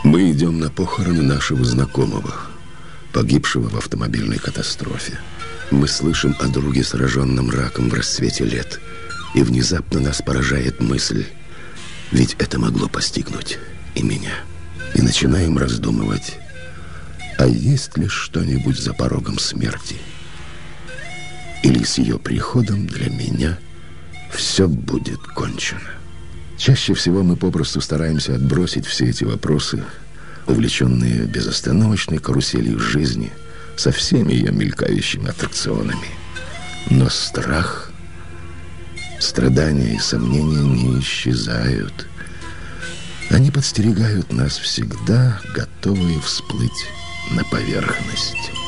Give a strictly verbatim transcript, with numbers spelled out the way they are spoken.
Мы идем на похороны нашего знакомого, погибшего в автомобильной катастрофе. Мы слышим о друге, сраженном раком в расцвете лет. И внезапно нас поражает мысль, ведь это могло постигнуть и меня. И начинаем раздумывать, а есть ли что-нибудь за порогом смерти? Или с ее приходом для меня все будет кончено? Чаще всего мы попросту стараемся отбросить все эти вопросы, увлеченные безостановочной каруселью жизни, со всеми ее мелькающими аттракционами. Но страх, страдания и сомнения не исчезают. Они подстерегают нас всегда, готовые всплыть на поверхность.